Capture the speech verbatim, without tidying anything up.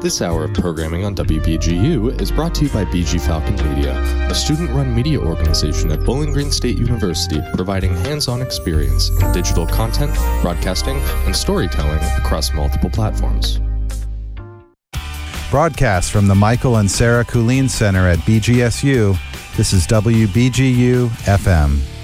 This hour of programming on W B G U is brought to you by B G Falcon Media, a student-run media organization at Bowling Green State University providing hands-on experience in digital content, broadcasting, and storytelling across multiple platforms. Broadcast from the Michael and Sarah Kulin Center at B G S U, this is W B G U F M.